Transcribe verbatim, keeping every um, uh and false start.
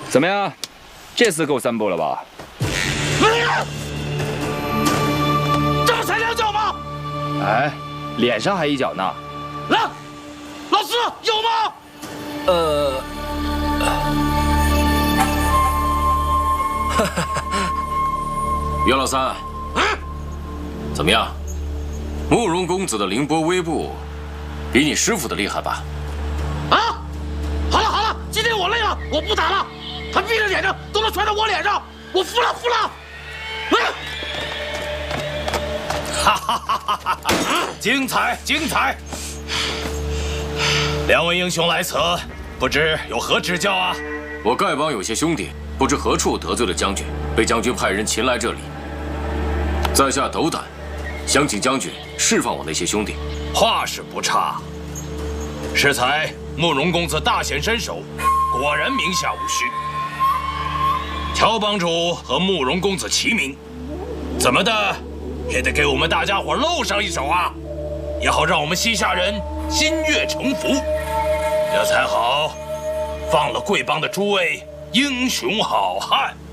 怎么样？这次够三步了吧？ 没有，这才两脚吗？ 哎，脸上还一脚呢。 来，老师有吗？ 呃， 袁老三，怎么样？慕容公子的凌波微步，比你师傅的厉害吧？ 啊！好了好了，今天我累了，我不打了。他闭着眼睛都能传到我脸上，我服了服了。啊！ 哈哈哈哈哈哈！精彩精彩！两位英雄来此，不知有何指教啊？ 我丐帮有些兄弟不知何处得罪了将军，被将军派人擒来这里。在下斗胆，想请将军释放我那些兄弟。 话是不差，适才慕容公子大显身手，果然名下无虚。乔帮主和慕容公子齐名，怎么的也得给我们大家伙露上一手啊，也好让我们西夏人心悦诚服，这才好放了贵帮的诸位英雄好汉。